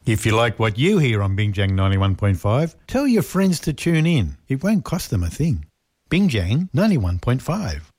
If you like what you hear on Bingjang 91.5, tell your friends to tune in. It won't cost them a thing. Bingjang 91.5.